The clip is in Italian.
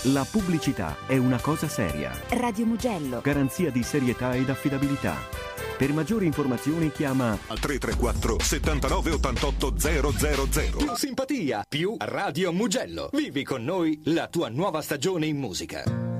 La pubblicità è una cosa seria. Radio Mugello. Garanzia di serietà ed affidabilità. Per maggiori informazioni chiama al 334 79 88 000. Più simpatia, più Radio Mugello. Vivi con noi la tua nuova stagione in musica.